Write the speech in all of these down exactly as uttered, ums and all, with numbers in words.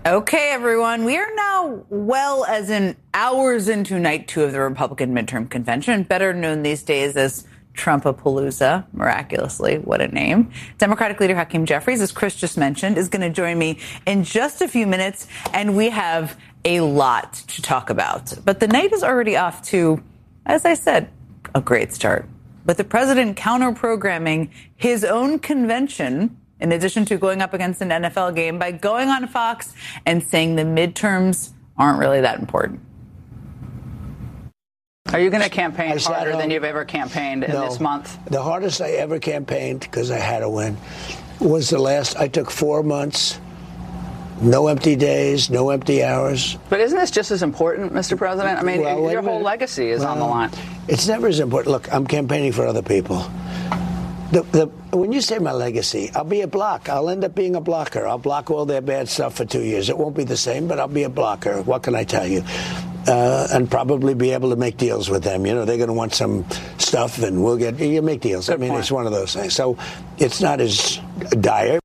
Okay, everyone, we are now well as in hours into night two of the Republican midterm convention, better known these days as Trumpapalooza, miraculously. What a name. Democratic leader Hakeem Jeffries, as Chris just mentioned, is going to join me in just a few minutes, and we have a lot to talk about. But the night is already off to, as I said, a great start. With the president counter-programming his own convention, in addition to going up against an N F L game, by going on Fox and saying the midterms aren't really that important. Are you going to campaign harder than you've ever campaigned in no, this month? The hardest I ever campaigned, because I had to win, was the last. I took four months, no empty days, no empty hours. But isn't this just as important, Mister President? I mean, well, your whole legacy is well, on the line. It's never as important. Look, I'm campaigning for other people. The, the, when you say my legacy, I'll be a block. I'll end up being a blocker. I'll block all their bad stuff for two years. It won't be the same, but I'll be a blocker. What can I tell you? Uh, and probably be able to make deals with them. You know, they're going to want some stuff, and we'll get you make deals. Good I mean, point. It's one of those things. So it's not as dire.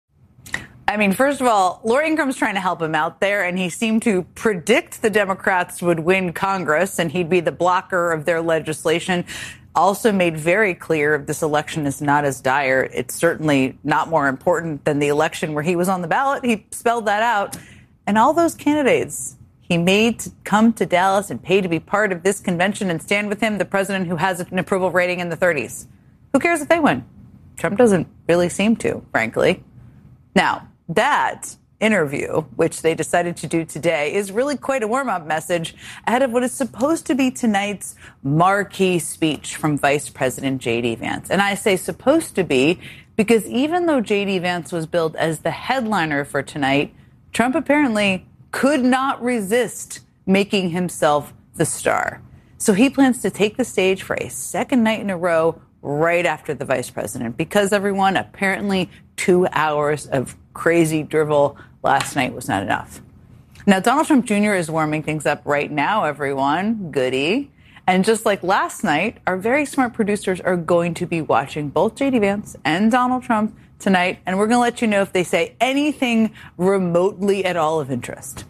I mean, first of all, Laura Ingraham's trying to help him out there, and he seemed to predict the Democrats would win Congress, and he'd be the blocker of their legislation. Also made very clear this election is not as dire. It's certainly not more important than the election where he was on the ballot. He spelled that out. And all those candidates he made to come to Dallas and pay to be part of this convention and stand with him, the president who has an approval rating in the thirties. Who cares if they win? Trump doesn't really seem to, frankly. Now, that interview, which they decided to do today, is really quite a warm-up message ahead of what is supposed to be tonight's marquee speech from Vice President J D. Vance. And I say supposed to be because even though J D. Vance was billed as the headliner for tonight, Trump apparently could not resist making himself the star. So he plans to take the stage for a second night in a row right after the vice president because, everyone, apparently two hours of crazy drivel last night was not enough. Now, Donald Trump Junior is warming things up right now, everyone. Goody. And just like last night, our very smart producers are going to be watching both J D. Vance and Donald Trump tonight, and we're going to let you know if they say anything remotely at all of interest.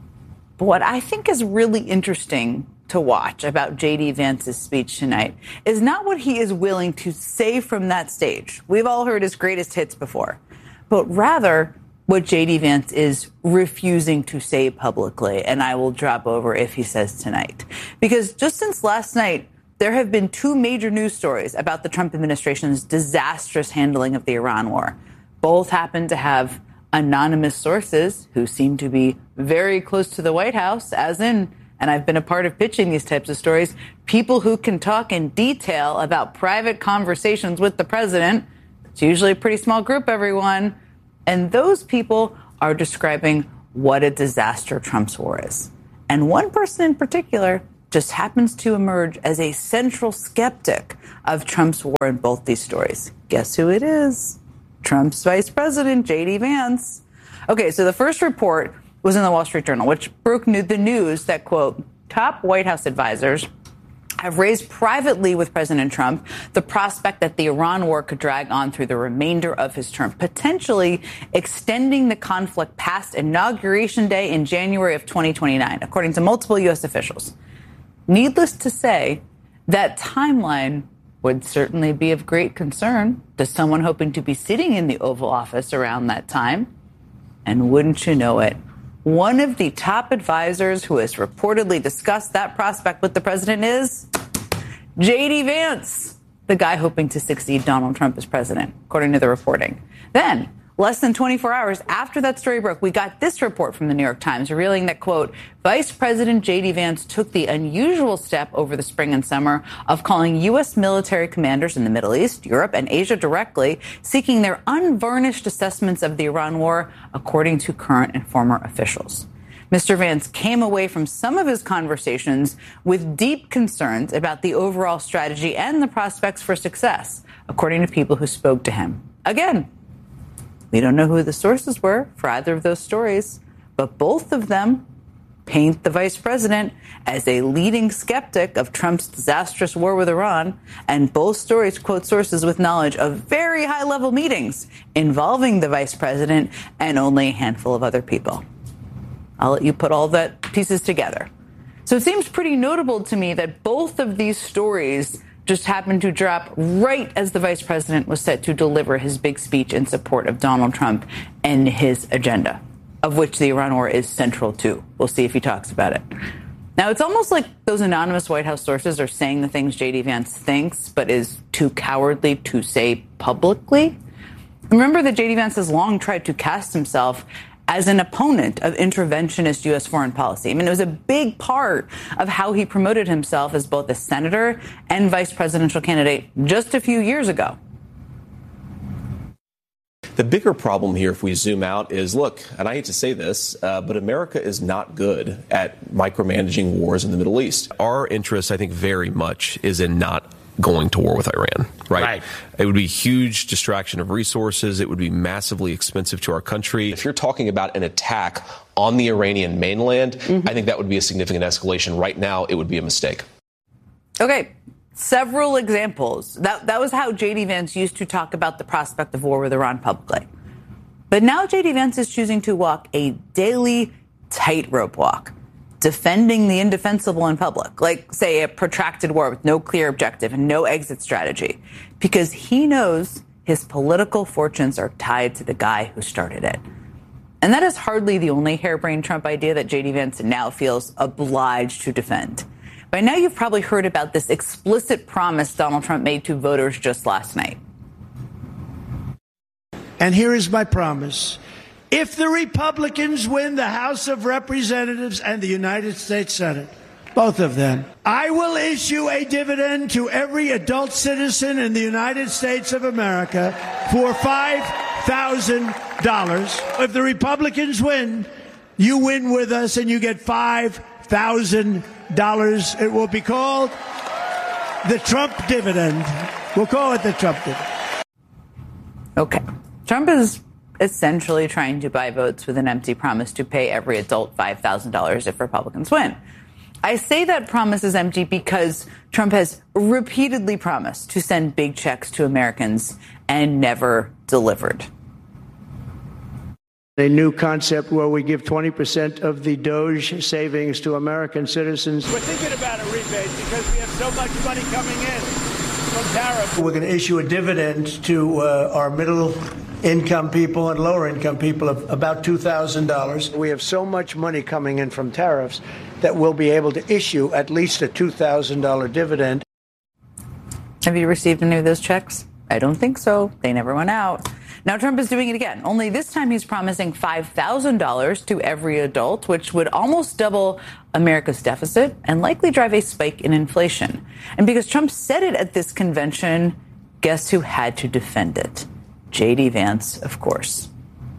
But what I think is really interesting to watch about J D. Vance's speech tonight is not what he is willing to say from that stage. We've all heard his greatest hits before, but rather what J D. Vance is refusing to say publicly, and I will drop over if he says tonight. Because just since last night, there have been two major news stories about the Trump administration's disastrous handling of the Iran war. Both happen to have anonymous sources who seem to be very close to the White House, as in, and I've been a part of pitching these types of stories, people who can talk in detail about private conversations with the president. It's usually a pretty small group, everyone. And those people are describing what a disaster Trump's war is. And one person in particular just happens to emerge as a central skeptic of Trump's war in both these stories. Guess who it is? Trump's vice president, J D. Vance. Okay, so the first report was in the Wall Street Journal, which broke the news that, quote, top White House advisors have raised privately with President Trump the prospect that the Iran war could drag on through the remainder of his term, potentially extending the conflict past Inauguration Day in January of twenty twenty-nine, according to multiple U S officials. Needless to say, that timeline would certainly be of great concern to someone hoping to be sitting in the Oval Office around that time. And wouldn't you know it, one of the top advisors who has reportedly discussed that prospect with the president is J D. Vance, the guy hoping to succeed Donald Trump as president, according to the reporting. Then, less than twenty-four hours after that story broke, we got this report from the New York Times revealing that, quote, Vice President J D. Vance took the unusual step over the spring and summer of calling U S military commanders in the Middle East, Europe, and Asia directly, seeking their unvarnished assessments of the Iran war, according to current and former officials. Mister Vance came away from some of his conversations with deep concerns about the overall strategy and the prospects for success, according to people who spoke to him. Again, we don't know who the sources were for either of those stories, but both of them paint the vice president as a leading skeptic of Trump's disastrous war with Iran, and both stories quote sources with knowledge of very high-level meetings involving the vice president and only a handful of other people. I'll let you put all that pieces together. So it seems pretty notable to me that both of these stories just happened to drop right as the vice president was set to deliver his big speech in support of Donald Trump and his agenda, of which the Iran war is central to. We'll see if he talks about it. Now, it's almost like those anonymous White House sources are saying the things J D. Vance thinks, but is too cowardly to say publicly. Remember that J D. Vance has long tried to cast himself as an opponent of interventionist U S foreign policy. I mean, it was a big part of how he promoted himself as both a senator and vice presidential candidate just a few years ago. The bigger problem here, if we zoom out, is, look, and I hate to say this, uh, but America is not good at micromanaging wars in the Middle East. Our interest, I think, very much is in not going to war with Iran, right? right? It would be a huge distraction of resources. It would be massively expensive to our country. If you're talking about an attack on the Iranian mainland, mm-hmm. I think that would be a significant escalation. Right now, it would be a mistake. Okay. Several examples. That that was how J D. Vance used to talk about the prospect of war with Iran publicly. But now J D. Vance is choosing to walk a daily tightrope walk, defending the indefensible in public, like, say, a protracted war with no clear objective and no exit strategy, because he knows his political fortunes are tied to the guy who started it. And that is hardly the only harebrained Trump idea that J D. Vance now feels obliged to defend. By now, you've probably heard about this explicit promise Donald Trump made to voters just last night. And here is my promise. If the Republicans win the House of Representatives and the United States Senate, both of them, I will issue a dividend to every adult citizen in the United States of America for five thousand dollars. If the Republicans win, you win with us and you get five thousand dollars. It will be called the Trump dividend. We'll call it the Trump dividend. Okay. Trump is essentially trying to buy votes with an empty promise to pay every adult five thousand dollars if Republicans win. I say that promise is empty because Trump has repeatedly promised to send big checks to Americans and never delivered. A new concept where we give twenty percent of the Doge savings to American citizens. We're thinking about a rebate because we have so much money coming in from tariffs. We're going to issue a dividend to uh, our middle income people and lower income people of about two thousand dollars. We have so much money coming in from tariffs that we'll be able to issue at least a two thousand dollars dividend. Have you received any of those checks? I don't think so. They never went out. Now Trump is doing it again, only this time he's promising five thousand dollars to every adult, which would almost double America's deficit and likely drive a spike in inflation. And because Trump said it at this convention, guess who had to defend it? J D. Vance, of course.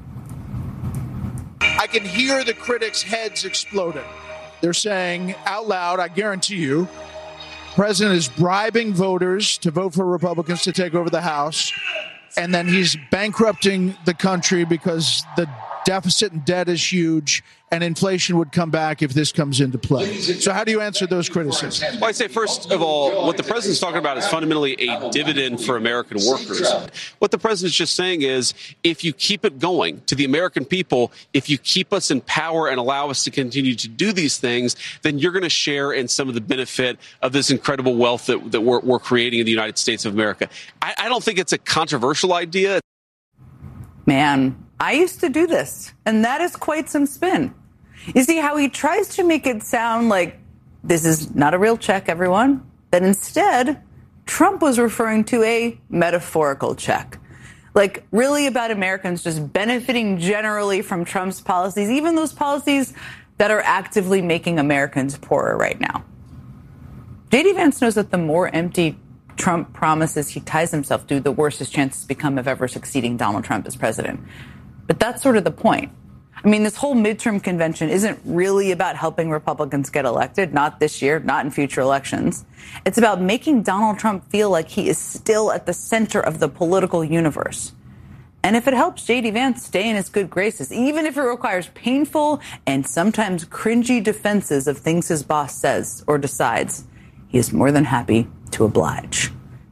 I can hear the critics' heads exploding. They're saying out loud, I guarantee you, the president is bribing voters to vote for Republicans to take over the House. And then he's bankrupting the country because the deficit and debt is huge and inflation would come back if this comes into play. So how do you answer those criticisms? Well, I'd say, first of all, what the president's talking about is fundamentally a dividend for American workers. What the president's just saying is, if you keep it going to the American people, if you keep us in power and allow us to continue to do these things, then you're going to share in some of the benefit of this incredible wealth that, that we're, we're creating in the United States of America. I, I don't think it's a controversial idea. Man, I used to do this, and that is quite some spin. You see how he tries to make it sound like this is not a real check, everyone, that instead Trump was referring to a metaphorical check. Like, really about Americans just benefiting generally from Trump's policies, even those policies that are actively making Americans poorer right now. J D. Vance knows that the more empty Trump promises he ties himself to, the worse his chances become of ever succeeding Donald Trump as president. But that's sort of the point. I mean, this whole midterm convention isn't really about helping Republicans get elected, not this year, not in future elections. It's about making Donald Trump feel like he is still at the center of the political universe. And if it helps J D. Vance stay in his good graces, even if it requires painful and sometimes cringy defenses of things his boss says or decides, he is more than happy to oblige.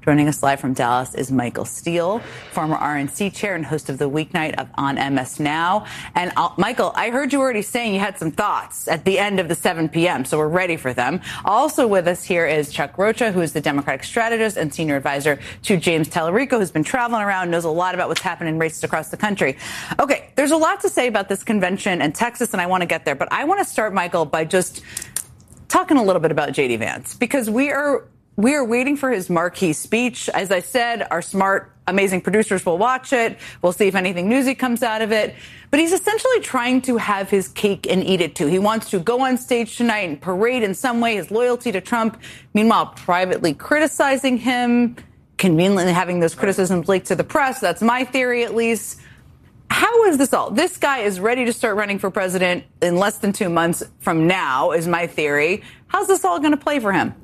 Joining us live from Dallas is Michael Steele, former R N C chair and host of the weeknight of on M S Now. And uh, Michael, I heard you already saying you had some thoughts at the end of the seven p.m., so we're ready for them. Also with us here is Chuck Rocha, who is the Democratic strategist and senior advisor to James Tallarico, who's been traveling around, knows a lot about what's happening in races across the country. Okay, there's a lot to say about this convention and Texas, and I want to get there. But I want to start, Michael, by just talking a little bit about J D Vance, because we are we are waiting for his marquee speech. As I said, our smart, amazing producers will watch it. We'll see if anything newsy comes out of it. But he's essentially trying to have his cake and eat it, too. He wants to go on stage tonight and parade in some way his loyalty to Trump, meanwhile privately criticizing him, conveniently having those criticisms leaked to the press. That's my theory, at least. How is this all? This guy is ready to start running for president in less than two months from now, is my theory. How's this all going to play for him?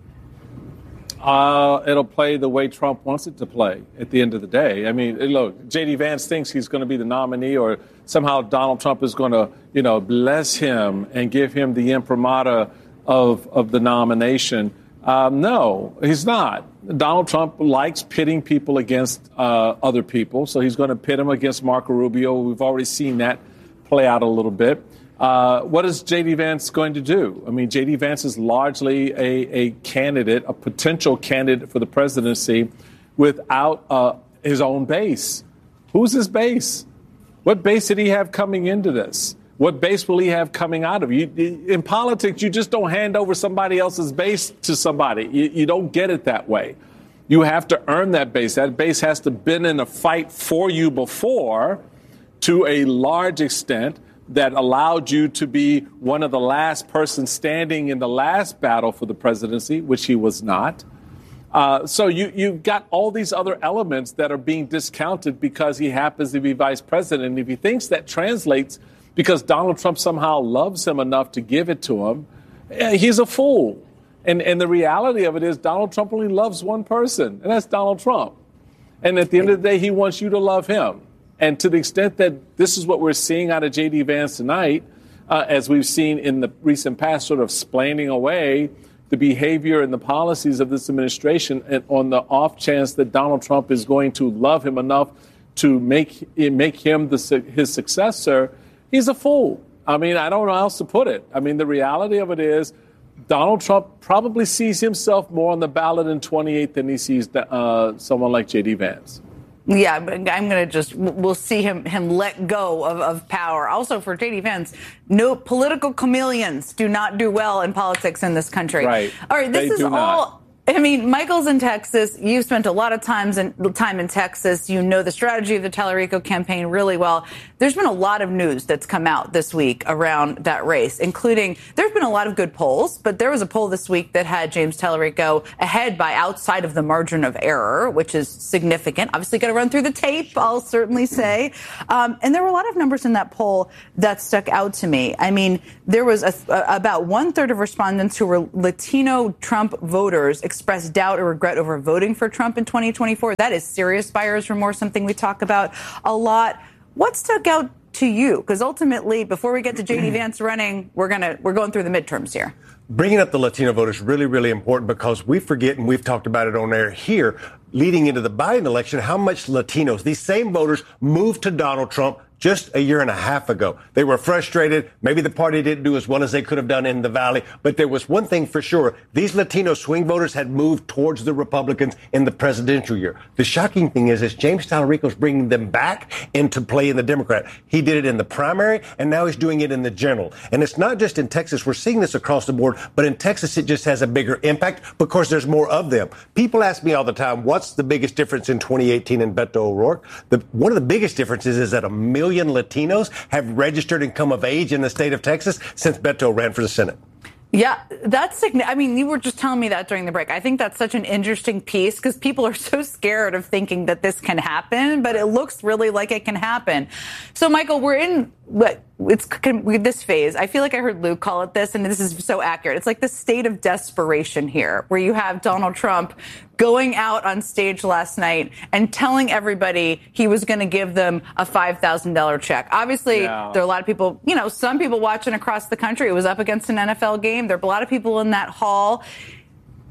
Uh, it'll play the way Trump wants it to play at the end of the day. I mean, look, J D Vance thinks he's going to be the nominee, or somehow Donald Trump is going to, you know, bless him and give him the imprimatur of, of the nomination. Um, no, he's not. Donald Trump likes pitting people against uh, other people, so he's going to pit him against Marco Rubio. We've already seen that play out a little bit. Uh, what is J D Vance going to do? I mean, J D Vance is largely a, a candidate, a potential candidate for the presidency without uh, his own base. Who's his base? What base did he have coming into this? What base will he have coming out of you? In politics, you just don't hand over somebody else's base to somebody. You, you don't get it that way. You have to earn that base. That base has to have been in a fight for you before to a large extent that allowed you to be one of the last persons standing in the last battle for the presidency, which he was not. Uh, so you, you've got all these other elements that are being discounted because he happens to be vice president. And if he thinks that translates because Donald Trump somehow loves him enough to give it to him, he's a fool. And, and the reality of it is Donald Trump only loves one person, and that's Donald Trump. And at the end of the day, he wants you to love him. And to the extent that this is what we're seeing out of J D Vance tonight, uh, as we've seen in the recent past, sort of splaining away the behavior and the policies of this administration, and on the off chance that Donald Trump is going to love him enough to make, make him the, his successor, he's a fool. I mean, I don't know how else to put it. I mean, the reality of it is Donald Trump probably sees himself more on the ballot in twenty-eight than he sees uh, someone like J D Vance. Yeah, but I'm going to just, we'll see him him let go of, of power. Also, for J D Vance, no political chameleons do not do well in politics in this country. Right. All right, this they is all. Not. I mean, Michael's in Texas. You've spent a lot of times in, time in Texas. You know the strategy of the Tallarico campaign really well. There's been a lot of news that's come out this week around that race, including there's been a lot of good polls, but there was a poll this week that had James Tallarico ahead by outside of the margin of error, which is significant. Obviously, got to run through the tape, I'll certainly say. Um, and there were a lot of numbers in that poll that stuck out to me. I mean, there was a, a, about one third of respondents who were Latino Trump voters expressed doubt or regret over voting for Trump in twenty twenty-four. That is serious buyer's remorse, something we talk about a lot. What stuck out to you? Because ultimately, before we get to J D Vance running, we're gonna we're going through the midterms here. Bringing up the Latino vote is really, really important because we forget, and we've talked about it on air here, leading into the Biden election, how much Latinos, these same voters, moved to Donald Trump just a year and a half ago. They were frustrated. Maybe the party didn't do as well as they could have done in the Valley. But there was one thing for sure. These Latino swing voters had moved towards the Republicans in the presidential year. The shocking thing is, is James Tallarico's bringing them back into play in the Democrat. He did it in the primary, and now he's doing it in the general. And it's not just in Texas. We're seeing this across the board. But in Texas, it just has a bigger impact because there's more of them. People ask me all the time, what's the biggest difference in twenty eighteen and Beto O'Rourke? The, one of the biggest differences is that a million Latinos have registered and come of age in the state of Texas since Beto ran for the Senate. Yeah, that's significant. I mean, you were just telling me that during the break. I think that's such an interesting piece because people are so scared of thinking that this can happen, but it looks really like it can happen. So, Michael, we're in what it's this phase. I feel like I heard Luke call it this, and this is so accurate. It's like the state of desperation here, where you have Donald Trump going out on stage last night and telling everybody he was going to give them a five thousand dollars check. Obviously, yeah. There are a lot of people, you know, some people watching across the country. It was up against an N F L game. There are a lot of people in that hall.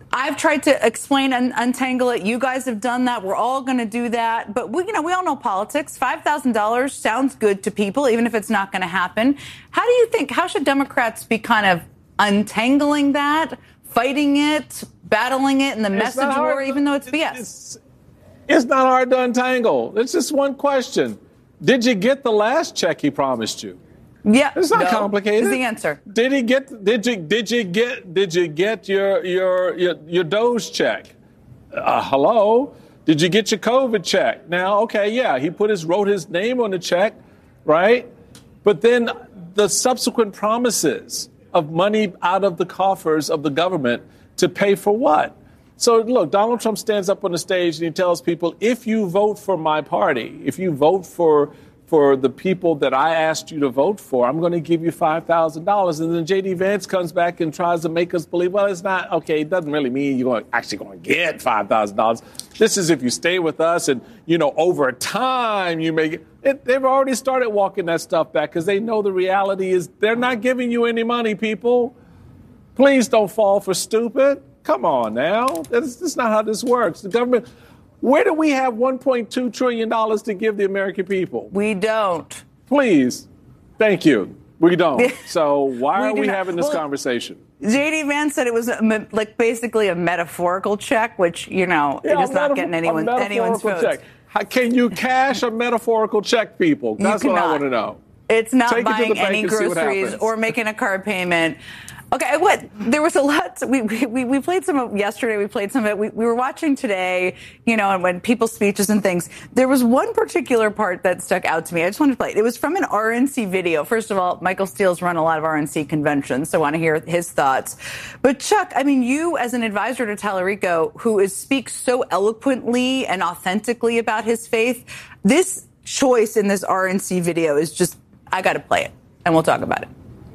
I've tried to explain and untangle it. You guys have done that. We're all going to do that. But we, you know, we all know politics. five thousand dollars sounds good to people, even if it's not going to happen. How do you think, how should Democrats be kind of untangling that, fighting it, battling it in the it's message war, even though it's B S? It's, it's not hard to untangle. It's just one question. Did you get the last check he promised you? Yeah, it's not no, complicated. Is the answer? Did he get? Did you? Did you get? Did you get your your your, your Doge check? Uh, hello. Did you get your COVID check? Now, okay, yeah, he put his wrote his name on the check, right? But then the subsequent promises of money out of the coffers of the government to pay for what? So look, Donald Trump stands up on the stage and he tells people, if you vote for my party, if you vote for for the people that I asked you to vote for, I'm going to give you five thousand dollars. And then J D. Vance comes back and tries to make us believe, well, it's not, okay, it doesn't really mean you're actually going to get five thousand dollars. This is if you stay with us and, you know, over time you make it. it they've already started walking that stuff back because they know the reality is they're not giving you any money, people. Please don't fall for stupid. Come on now. That's, that's not how this works. The government... Where do we have one point two trillion dollars to give the American people? We don't. Please. Thank you. We don't. So why we are we not. having this well, conversation? J D. Vance said it was a, like basically a metaphorical check, which, you know, yeah, it is not getting anyone, anyone's votes. Check. How, can you cash a metaphorical check, people? That's what I want to know. It's not Take buying it any groceries or making a car payment. Okay, what there was a lot. We we we played some of yesterday. We played some of it. We, we were watching today, you know, and when people's speeches and things. There was one particular part that stuck out to me. I just wanted to play it. It was from an R N C video. First of all, Michael Steele's run a lot of R N C conventions, so I want to hear his thoughts. But Chuck, I mean, you as an advisor to Tallarico, who is speaks so eloquently and authentically about his faith, this choice in this R N C video is just, I got to play it, and we'll talk about it.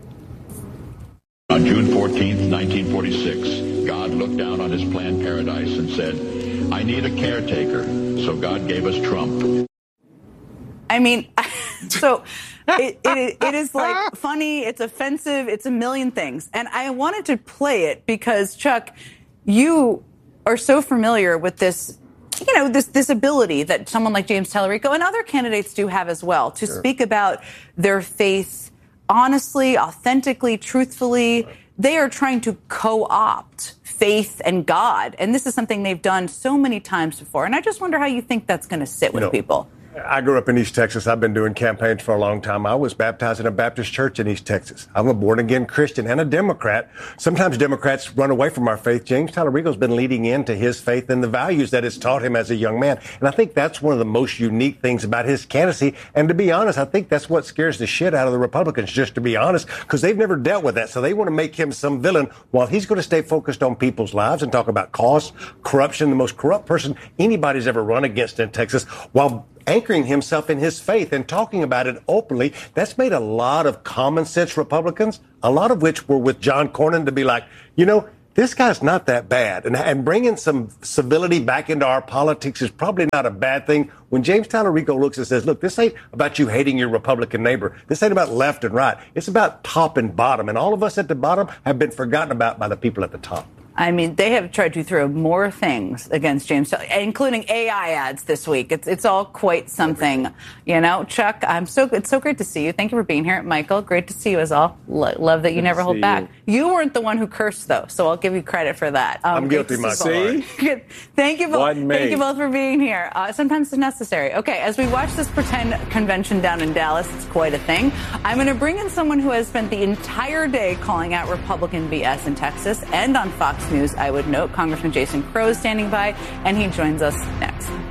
On June fourteenth, nineteen forty-six, God looked down on his planned paradise and said, I need a caretaker, so God gave us Trump. I mean, so it, it, it is like funny, it's offensive, it's a million things. And I wanted to play it because, Chuck, you are so familiar with this, you know, this, this ability that someone like James Tallarico and other candidates do have as well to sure. speak about their faith honestly, authentically, truthfully. They are trying to co-opt faith and God. And this is something they've done so many times before. And I just wonder how you think that's going to sit with you know, people. I grew up in East Texas. I've been doing campaigns for a long time. I was baptized in a Baptist church in East Texas. I'm a born-again Christian and a Democrat. Sometimes Democrats run away from our faith. James Tallarico's been leading into his faith and the values that it's taught him as a young man. And I think that's one of the most unique things about his candidacy. And to be honest, I think that's what scares the shit out of the Republicans, just to be honest, because they've never dealt with that. So they want to make him some villain while he's going to stay focused on people's lives and talk about cost, corruption, the most corrupt person anybody's ever run against in Texas, while anchoring himself in his faith and talking about it openly. That's made a lot of common sense Republicans, a lot of which were with John Cornyn, to be like, you know, this guy's not that bad. And, and bringing some civility back into our politics is probably not a bad thing. When James Tallarico looks and says, look, this ain't about you hating your Republican neighbor. This ain't about left and right. It's about top and bottom. And all of us at the bottom have been forgotten about by the people at the top. I mean, they have tried to throw more things against James, including A I ads this week. It's it's all quite something, you know. Chuck, I'm so it's so great to see you. Thank you for being here, Michael. Great to see you as all. Lo- love that you Good never hold back. You. you weren't the one who cursed, though, so I'll give you credit for that. Um, I'm guilty myself. Thank you both. Thank you both for being here. Uh, sometimes it's necessary. Okay, as we watch this pretend convention down in Dallas, it's quite a thing. I'm going to bring in someone who has spent the entire day calling out Republican B S in Texas and on Fox News, I would note. Congressman Jason Crow is standing by, and he joins us next.